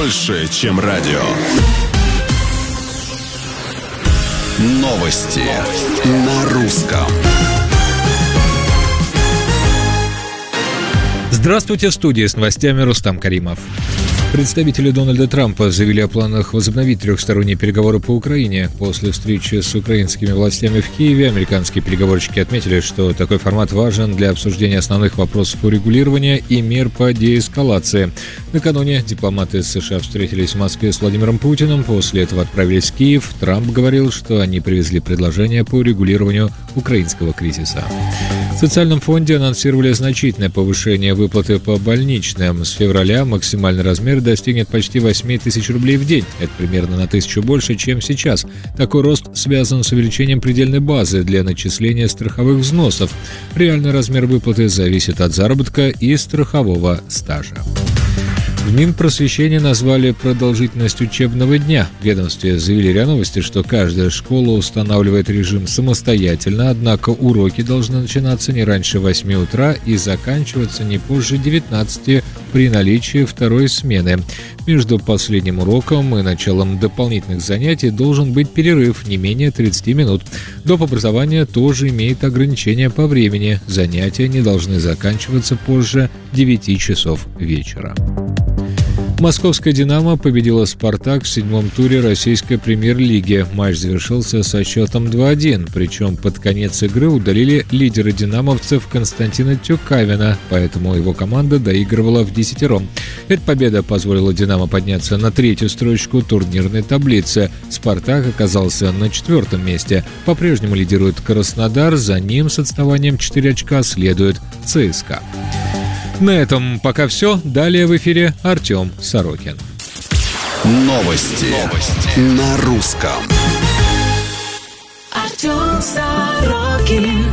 больше, чем радио. Новости на русском. Здравствуйте, в студии с новостями Рустам Каримов. Представители Дональда Трампа заявили о планах возобновить трехсторонние переговоры по Украине. После встречи с украинскими властями в Киеве американские переговорщики отметили, что такой формат важен для обсуждения основных вопросов урегулирования и мер по деэскалации. Накануне дипломаты США встретились в Москве с Владимиром Путиным, после этого отправились в Киев. Трамп говорил, что они привезли предложение по урегулированию украинского кризиса. В социальном фонде анонсировали значительное повышение выплаты по больничным. С февраля максимальный размер достигнет почти 8 тысяч рублей в день. Это примерно на 1000 больше, чем сейчас. Такой рост связан с увеличением предельной базы для начисления страховых взносов. Реальный размер выплаты зависит от заработка и страхового стажа. В Минпросвещении назвали продолжительность учебного дня. В ведомстве заявили РИА Новости, что каждая школа устанавливает режим самостоятельно, однако уроки должны начинаться не раньше 8 утра и заканчиваться не позже 19 при наличии второй смены. Между последним уроком и началом дополнительных занятий должен быть перерыв не менее 30 минут. Доп. Образование тоже имеет ограничения по времени. Занятия не должны заканчиваться позже 9 часов вечера. Московская «Динамо» победила «Спартак» в 7-м туре российской премьер-лиги. Матч завершился со счетом 2-1, причем под конец игры удалили лидера «динамовцев» Константина Тюкавина, поэтому его команда доигрывала вдесятером. Эта победа позволила «Динамо» подняться на 3-ю строчку турнирной таблицы. «Спартак» оказался на 4-м месте. По-прежнему лидирует Краснодар, за ним с отставанием 4 очка следует ЦСКА. На этом пока все. Далее в эфире Артем Сорокин. Новости на русском. Артем Сорокин.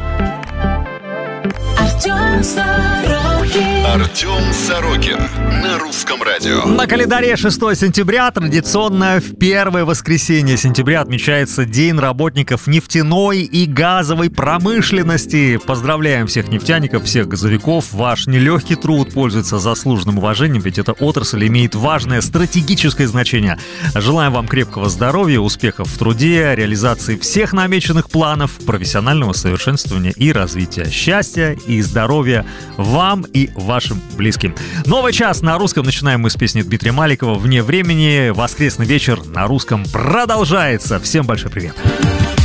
Артем Сорокин. Артем Сорокин на русском радио. На календаре 6 сентября, традиционно в первое воскресенье сентября отмечается День работников нефтяной и газовой промышленности. Поздравляем всех нефтяников, всех газовиков. Ваш нелегкий труд пользуется заслуженным уважением, ведь эта отрасль имеет важное стратегическое значение. Желаем вам крепкого здоровья, успехов в труде, реализации всех намеченных планов, профессионального совершенствования и развития. Счастья и здоровья вам и вашим близким. Новый час на русском начинаем мы с песни Дмитрия Маликова «Вне времени». Воскресный вечер на русском продолжается. Всем большой привет.